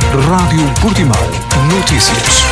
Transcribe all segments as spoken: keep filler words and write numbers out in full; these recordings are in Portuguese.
Rádio Portimão Notícias.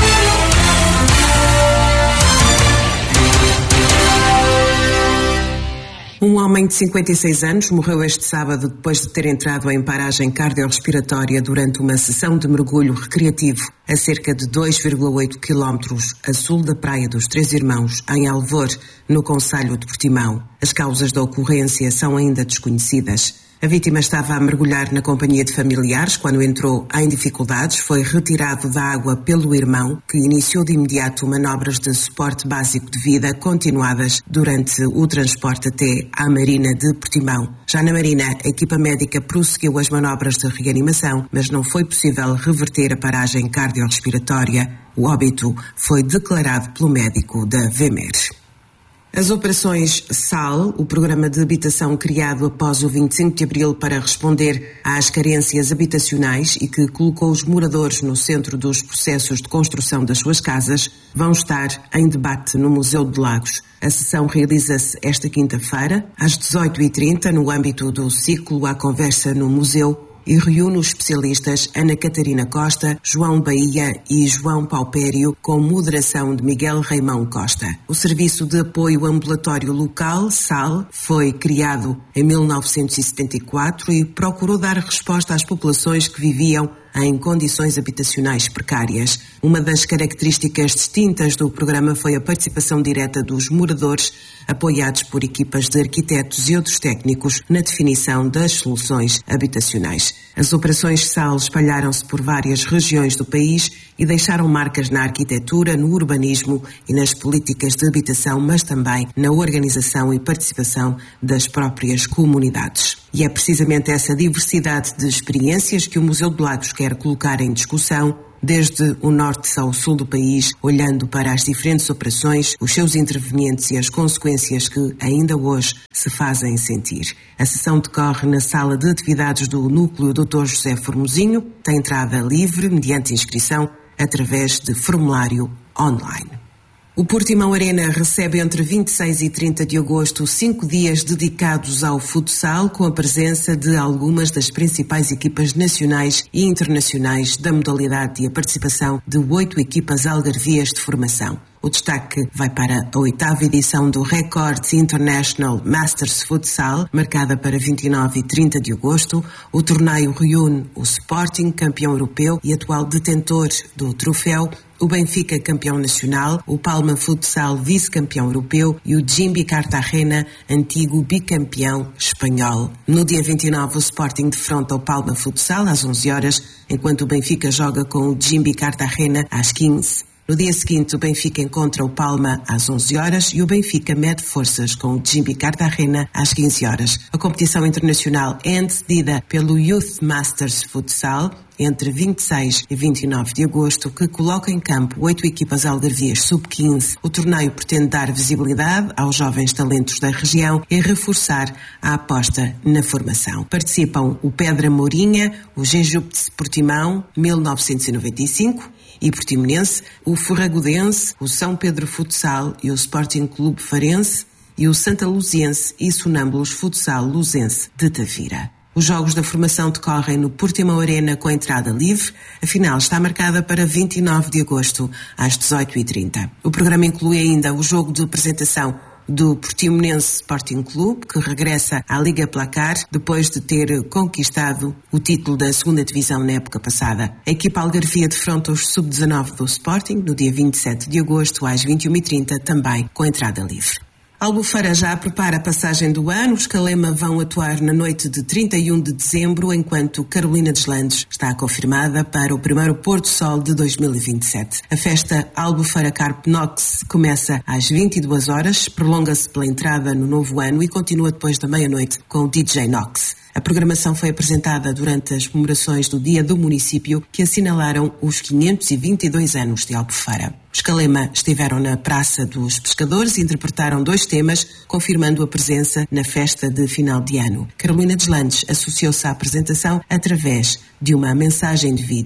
Um homem de cinquenta e seis anos morreu este sábado depois de ter entrado em paragem cardiorrespiratória durante uma sessão de mergulho recreativo a cerca de dois vírgula oito quilómetros a sul da Praia dos Três Irmãos, em Alvor, no concelho de Portimão. As causas da ocorrência são ainda desconhecidas. A vítima estava a mergulhar na companhia de familiares quando entrou em dificuldades. Foi retirado da água pelo irmão, que iniciou de imediato manobras de suporte básico de vida continuadas durante o transporte até à Marina de Portimão. Já na Marina, a equipa médica prosseguiu as manobras de reanimação, mas não foi possível reverter a paragem cardiorrespiratória. O óbito foi declarado pelo médico da V M E R. As operações S A L, o programa de habitação criado após o vinte e cinco de abril para responder às carências habitacionais e que colocou os moradores no centro dos processos de construção das suas casas, vão estar em debate no Museu de Lagos. A sessão realiza-se esta quinta-feira, às dezoito e trinta, no âmbito do ciclo À Conversa no Museu, e reúne os especialistas Ana Catarina Costa, João Bahia e João Paupério, com moderação de Miguel Raimão Costa. O Serviço de Apoio Ambulatório Local, S A L, foi criado em mil novecentos e setenta e quatro e procurou dar resposta às populações que viviam em condições habitacionais precárias. Uma das características distintas do programa foi a participação direta dos moradores, apoiados por equipas de arquitetos e outros técnicos na definição das soluções habitacionais. As operações S A L espalharam-se por várias regiões do país e deixaram marcas na arquitetura, no urbanismo e nas políticas de habitação, mas também na organização e participação das próprias comunidades. E é precisamente essa diversidade de experiências que o Museu de Lagos quer colocar em discussão, desde o norte ao sul do país, olhando para as diferentes operações, os seus intervenientes e as consequências que ainda hoje se fazem sentir. A sessão decorre na sala de atividades do Núcleo doutor José Formosinho, tem entrada livre, mediante inscrição, através de formulário online. O Portimão Arena recebe entre vinte e seis e trinta de agosto cinco dias dedicados ao futsal, com a presença de algumas das principais equipas nacionais e internacionais da modalidade e a participação de oito equipas algarvias de formação. O destaque vai para a oitava edição do Record International Masters Futsal, marcada para vinte e nove e trinta de agosto. O torneio reúne o Sporting, campeão europeu e atual detentor do troféu, o Benfica, campeão nacional, o Palma Futsal, vice-campeão europeu, e o Jimbi Cartagena, antigo bicampeão espanhol. No dia vinte e nove, o Sporting defronta o Palma Futsal às onze horas, enquanto o Benfica joga com o Jimbi Cartagena às quinze. No dia seguinte, o Benfica encontra o Palma às onze horas e o Benfica mede forças com o Jimbi Cartagena às quinze horas. A competição internacional é antecedida pelo Youth Masters Futsal, entre vinte e seis e vinte e nove de agosto, que coloca em campo oito equipas algarvias sub quinze. O torneio pretende dar visibilidade aos jovens talentos da região e reforçar a aposta na formação. Participam o Pedra Mourinha, o Jejupte Portimão, mil novecentos e noventa e cinco, e Portimonense, o Forragodense, o São Pedro Futsal e o Sporting Clube Farense, e o Santa Luziense e Sonâmbulos Futsal Luzense de Tavira. Os jogos da formação decorrem no Portimão Arena com entrada livre. A final está marcada para vinte e nove de agosto, às dezoito e trinta. O programa inclui ainda o jogo de apresentação do Portimonense Sporting Clube, que regressa à Liga Placar depois de ter conquistado o título da segunda divisão na época passada. A equipa algarvia defronta os sub dezanove do Sporting no dia vinte e sete de agosto, às vinte e uma e trinta, também com entrada livre. Albufeira já prepara a passagem do ano. Os Calema vão atuar na noite de trinta e um de dezembro, enquanto Carolina Deslandes está confirmada para o primeiro pôr do sol de dois mil e vinte e sete. A festa Albufeira Carpe Nox começa às vinte e duas horas, prolonga-se pela entrada no novo ano e continua depois da meia-noite com o D J Nox. A programação foi apresentada durante as comemorações do Dia do Município, que assinalaram os quinhentos e vinte e dois anos de Albufeira. Os Calema estiveram na Praça dos Pescadores e interpretaram dois temas, confirmando a presença na festa de final de ano. Carolina Deslandes associou-se à apresentação através de uma mensagem de vídeo.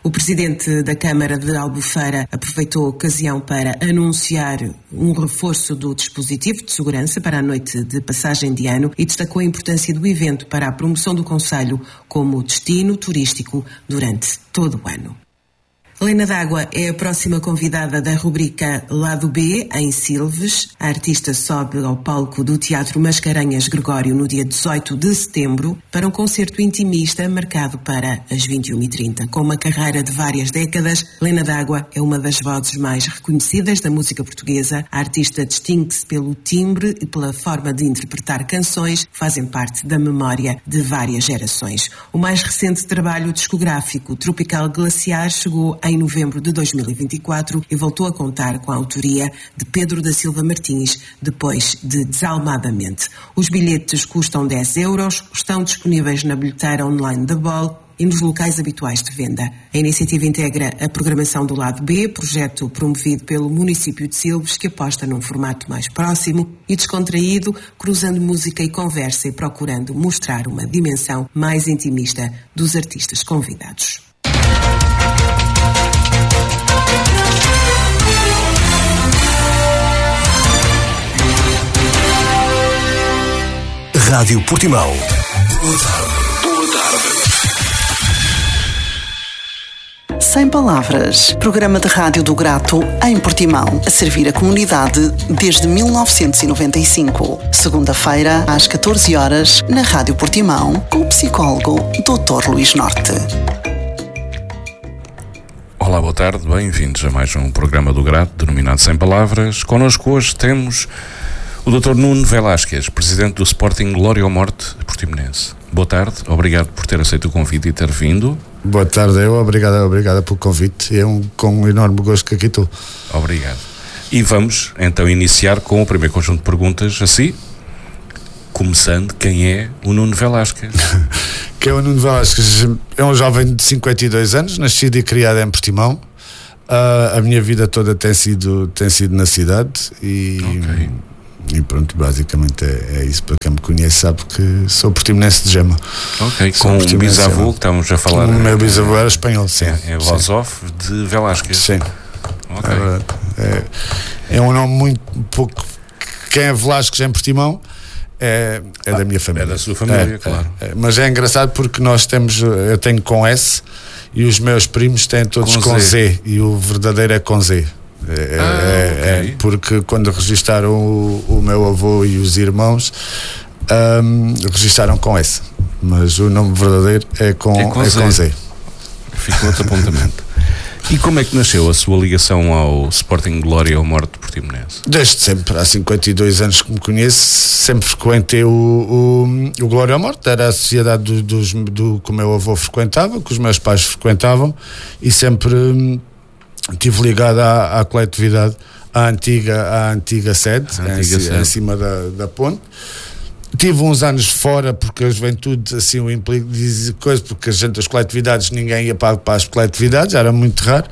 O presidente da Câmara de Albufeira aproveitou a ocasião para anunciar um reforço do dispositivo de segurança para a noite de passagem de ano e destacou a importância do evento para a promoção do concelho como destino turístico durante todo o ano. Helena D'Água é a próxima convidada da rubrica Lado B, em Silves. A artista sobe ao palco do Teatro Mascarenhas Gregório no dia dezoito de setembro para um concerto intimista marcado para as vinte e uma e trinta. Com uma carreira de várias décadas, Helena D'Água é uma das vozes mais reconhecidas da música portuguesa. A artista distingue-se pelo timbre e pela forma de interpretar canções que fazem parte da memória de várias gerações. O mais recente trabalho discográfico, Tropical Glaciar, chegou em novembro de dois mil e vinte e quatro e voltou a contar com a autoria de Pedro da Silva Martins, depois de Desalmadamente. Os bilhetes custam dez euros, estão disponíveis na bilheteira online da Bol e nos locais habituais de venda. A iniciativa integra a programação do Lado B, projeto promovido pelo município de Silves, que aposta num formato mais próximo e descontraído, cruzando música e conversa e procurando mostrar uma dimensão mais intimista dos artistas convidados. Rádio Portimão. Boa tarde. Boa tarde. Sem Palavras, programa de rádio do Grato em Portimão, a servir a comunidade desde mil novecentos e noventa e cinco. Segunda-feira, às catorze horas, na Rádio Portimão, com o psicólogo doutor Luís Norte. Olá, boa tarde, bem-vindos a mais um programa do Grato, denominado Sem Palavras. Connosco hoje temos o doutor Nuno Velásquez, presidente do Sporting Glória ou Morte Portimonense. Boa tarde, obrigado por ter aceito o convite e ter vindo. Boa tarde, eu, obrigado, obrigado pelo convite. É um, com um enorme gosto que aqui estou. Obrigado. E vamos então iniciar com o primeiro conjunto de perguntas, assim, começando, quem é o Nuno Velásquez? Quem é o Nuno Velásquez? É um jovem de cinquenta e dois anos, nascido e criado em Portimão. Uh, a minha vida toda tem sido, tem sido na cidade e... Okay. E pronto, basicamente é, é isso. Para quem me conhece sabe que sou portimonense de gema. Ok, com um bisavô que estávamos a falar. O meu bisavô era espanhol, sim. É, é voz off de Velásquez. Sim. Ok. É, é, é um nome muito pouco. Quem é Velásquez em Portimão é, é ah, da minha família. É da sua família, é, claro. É, é, mas é engraçado porque nós temos, eu tenho com S e os meus primos têm todos com, com Z. Z e o verdadeiro é com Z. É, ah, é, okay. é porque quando registaram o, o meu avô e os irmãos um, registaram com S, mas o nome verdadeiro é com, é com, é Z. com Z. Fica outro apontamento. E como é que nasceu a sua ligação ao Sporting Glória ou Morte Portimonense? Desde sempre, há cinquenta e dois anos que me conheço, sempre frequentei o, o, o Glória ou Morte. Era a sociedade do, dos, do que o meu avô frequentava, que os meus pais frequentavam, e sempre estive ligado à, à coletividade, à antiga, à antiga sede, a antiga em, sede. em cima da, da ponte. Tive uns anos fora porque a juventude assim o implica, diz coisa, porque a gente, as coletividades, ninguém ia para, para as coletividades, era muito raro.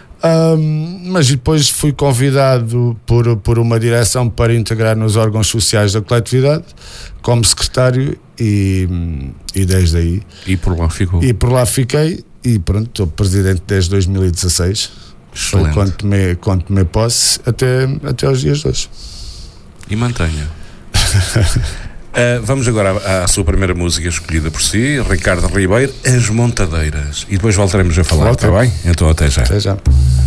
Um, mas depois fui convidado por, por uma direção para integrar nos órgãos sociais da coletividade como secretário e, e desde aí. E por lá ficou? E por lá fiquei e pronto, estou presidente desde dois mil e dezasseis. Foi quando tomei, quando tomei posse até, até aos dias de hoje. E mantenha. uh, vamos agora à, à sua primeira música escolhida por si, Ricardo Ribeiro, As Montadeiras. E depois voltaremos a falar, está bem? Então até já. Até já.